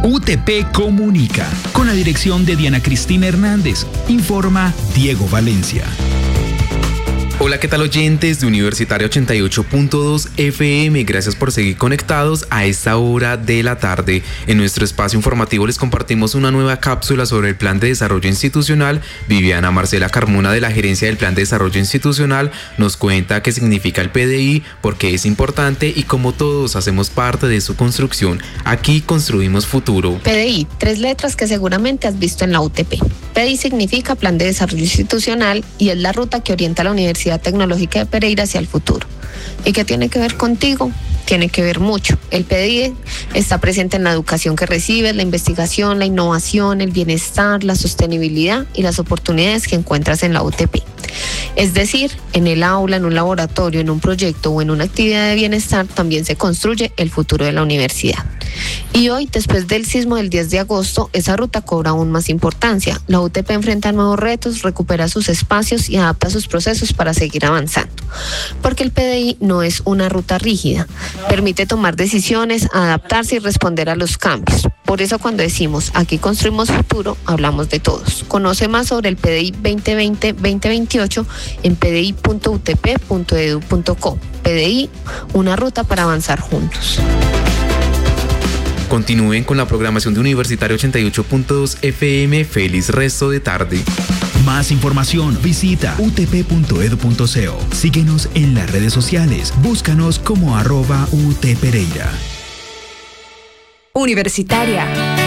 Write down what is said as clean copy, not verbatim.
UTP Comunica, con la dirección de Diana Cristina Hernández. Informa Diego Valencia. Hola, ¿qué tal oyentes de Universitario 88.2 FM? Gracias por seguir conectados a esta hora de la tarde. En nuestro espacio informativo les compartimos una nueva cápsula sobre el Plan de Desarrollo Institucional. Viviana Marcela Carmona, de la Gerencia del Plan de Desarrollo Institucional, nos cuenta qué significa el PDI, por qué es importante y cómo todos hacemos parte de su construcción. Aquí construimos futuro. PDI, 3 letras que seguramente has visto en la UTP. PDI significa Plan de Desarrollo Institucional y es la ruta que orienta a la Universidad Tecnológica de Pereira hacia el futuro. ¿Y qué tiene que ver contigo? Tiene que ver mucho. El PDI está presente en la educación que recibes, la investigación, la innovación, el bienestar, la sostenibilidad y las oportunidades que encuentras en la UTP. Es decir, en el aula, en un laboratorio, en un proyecto o en una actividad de bienestar también se construye el futuro de la universidad. Y hoy, después del sismo del 10 de agosto, esa ruta cobra aún más importancia. La UTP enfrenta nuevos retos, recupera sus espacios y adapta sus procesos para seguir avanzando. Porque el PDI no es una ruta rígida, permite tomar decisiones, adaptarse y responder a los cambios. Por eso cuando decimos aquí construimos futuro, hablamos de todos. Conoce más sobre el PDI 2020-2028 en pdi.utp.edu.co. PDI, una ruta para avanzar juntos. Continúen con la programación de Universitario 88.2 FM. Feliz resto de tarde. Más información, visita utp.edu.co. Síguenos en las redes sociales. Búscanos como @UTPereira. Universitaria.